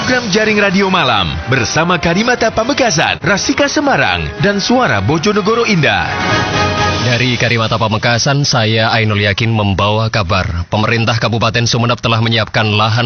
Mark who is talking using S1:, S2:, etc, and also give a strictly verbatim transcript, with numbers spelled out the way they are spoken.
S1: program Jaring Radio Malam bersama Karimata Pamekasan, Rasika Semarang, dan Suara Bojonegoro Indah.
S2: Dari Karimata Pamekasan, saya Ainul Yakin membawa kabar. Pemerintah Kabupaten Sumeneb telah menyiapkan lahan